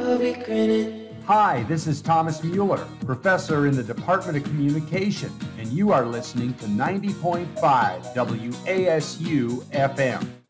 I'll be grinning. Hi, this is Thomas Mueller, professor in the Department of Communication, and you are listening to 90.5 WASU FM.